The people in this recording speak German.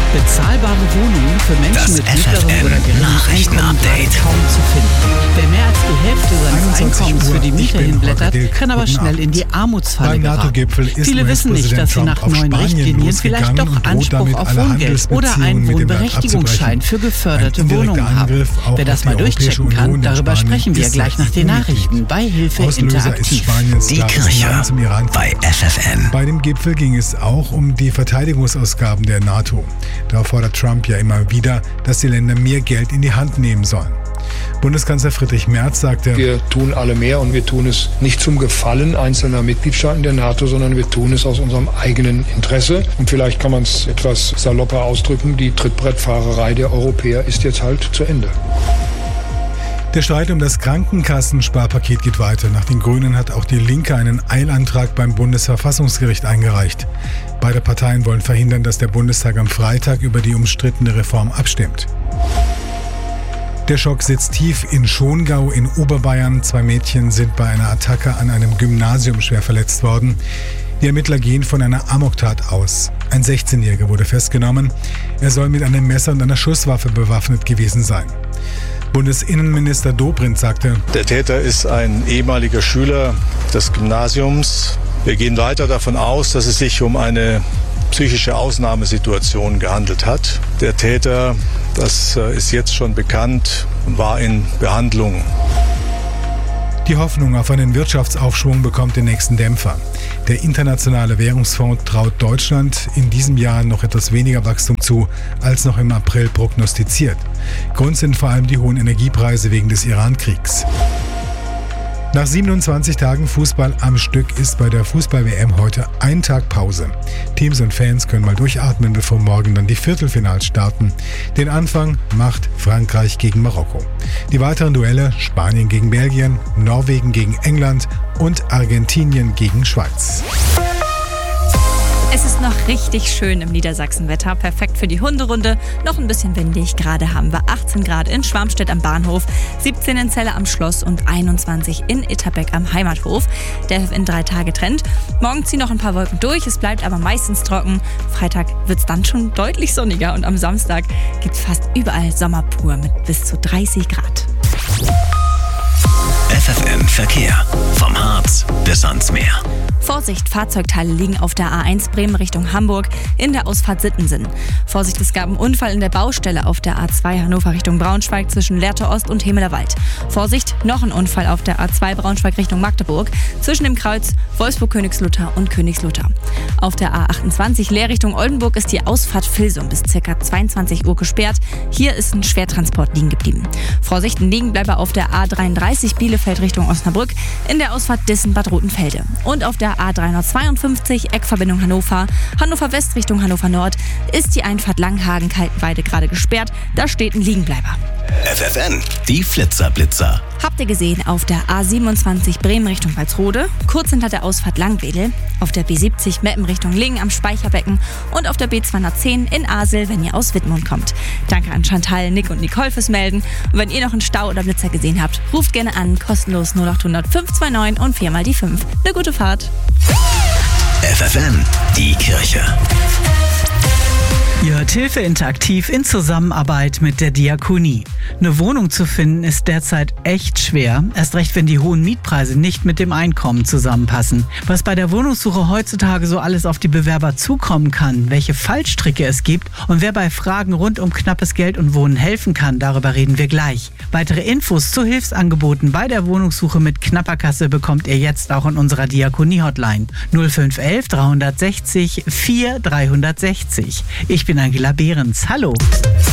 Bezahlbare Wohnungen für Menschen mit mittlerem oder geringem Einkommen waren kaum zu finden. Wer mehr als die Hälfte seines Einkommens für die Miete hinblättert, kann aber schnell in die Armutsfalle geraten. Viele wissen nicht, dass sie nach neuen Richtlinien vielleicht doch Anspruch auf Wohngeld oder einen Wohnberechtigungsschein für geförderte Wohnungen haben. Wer das mal durchchecken kann, darüber sprechen wir gleich nach den Nachrichten bei Hilfe Interaktiv. Die Kirche bei FFN. Bei dem Gipfel ging es auch um die Verteidigungsausgaben der NATO. Da fordert Trump ja immer wieder, dass die Länder mehr Geld in die Hand nehmen sollen. Bundeskanzler Friedrich Merz sagte: Wir tun alle mehr und wir tun es nicht zum Gefallen einzelner Mitgliedstaaten der NATO, sondern wir tun es aus unserem eigenen Interesse. Und vielleicht kann man es etwas salopper ausdrücken, die Trittbrettfahrerei der Europäer ist jetzt halt zu Ende. Der Streit um das Krankenkassensparpaket geht weiter. Nach den Grünen hat auch die Linke einen Eilantrag beim Bundesverfassungsgericht eingereicht. Beide Parteien wollen verhindern, dass der Bundestag am Freitag über die umstrittene Reform abstimmt. Der Schock sitzt tief in Schongau in Oberbayern. 2 Mädchen sind bei einer Attacke an einem Gymnasium schwer verletzt worden. Die Ermittler gehen von einer Amoktat aus. Ein 16-Jähriger wurde festgenommen. Er soll mit einem Messer und einer Schusswaffe bewaffnet gewesen sein. Bundesinnenminister Dobrindt sagte: Der Täter ist ein ehemaliger Schüler des Gymnasiums. Wir gehen weiter davon aus, dass es sich um eine psychische Ausnahmesituation gehandelt hat. Der Täter, das ist jetzt schon bekannt, war in Behandlung. Die Hoffnung auf einen Wirtschaftsaufschwung bekommt den nächsten Dämpfer. Der Internationale Währungsfonds traut Deutschland in diesem Jahr noch etwas weniger Wachstum zu, als noch im April prognostiziert. Grund sind vor allem die hohen Energiepreise wegen des Iran-Kriegs. Nach 27 Tagen Fußball am Stück ist bei der Fußball-WM heute ein Tag Pause. Teams und Fans können mal durchatmen, bevor morgen dann die Viertelfinals starten. Den Anfang macht Frankreich gegen Marokko. Die weiteren Duelle: Spanien gegen Belgien, Norwegen gegen England und Argentinien gegen Schweiz. Es ist noch richtig schön im Niedersachsenwetter, perfekt für die Hunderunde, noch ein bisschen windig, gerade haben wir 18 Grad in Schwarmstedt am Bahnhof, 17 in Celle am Schloss und 21 in Itterbeck am Heimathof. Der FFN 3-Tage-Trend. Morgen ziehen noch ein paar Wolken durch, es bleibt aber meistens trocken. Freitag wird es dann schon deutlich sonniger und am Samstag gibt es fast überall Sommer pur mit bis zu 30 Grad. FFN Verkehr. Vom Harz bis ans Meer. Vorsicht, Fahrzeugteile liegen auf der A1 Bremen Richtung Hamburg in der Ausfahrt Sittensen. Vorsicht, es gab einen Unfall in der Baustelle auf der A2 Hannover Richtung Braunschweig zwischen Lehrte Ost und Hemelerwald. Vorsicht, noch ein Unfall auf der A2 Braunschweig Richtung Magdeburg zwischen dem Kreuz Wolfsburg-Königslutter und Königslutter. Auf der A28 Leer Richtung Oldenburg ist die Ausfahrt Vilsum bis ca. 22 Uhr gesperrt. Hier ist ein Schwertransport liegen geblieben. Vorsicht, ein Liegenbleiber auf der A33 Bielefeld Richtung Osnabrück in der Ausfahrt Dissen-Bad Rotenfelde. Und auf der A352 Eckverbindung Hannover West Richtung Hannover Nord ist die Einfahrt Langhagen-Kaltenweide gerade gesperrt. Da steht ein Liegenbleiber. FFN, die Flitzer-Blitzer. Habt ihr gesehen auf der A27 Bremen Richtung Walsrode, kurz hinter der Ausfahrt Langwedel, auf der B70 Meppen Richtung Lingen am Speicherbecken und auf der B210 in Asel, wenn ihr aus Wittmund kommt. Danke an Chantal, Nick und Nicole fürs Melden. Und wenn ihr noch einen Stau oder Blitzer gesehen habt, ruft gerne an, kostenlos 0800 529 und 4 mal die 5. Eine gute Fahrt. FFN, die Kirche. Ihr hört Hilfe Interaktiv in Zusammenarbeit mit der Diakonie. Eine Wohnung zu finden ist derzeit echt schwer, erst recht, wenn die hohen Mietpreise nicht mit dem Einkommen zusammenpassen. Was bei der Wohnungssuche heutzutage so alles auf die Bewerber zukommen kann, welche Fallstricke es gibt und wer bei Fragen rund um knappes Geld und Wohnen helfen kann, darüber reden wir gleich. Weitere Infos zu Hilfsangeboten bei der Wohnungssuche mit knapper Kasse bekommt ihr jetzt auch in unserer Diakonie-Hotline 0511 360 4 360. Ich bin Angela Behrens. Hallo.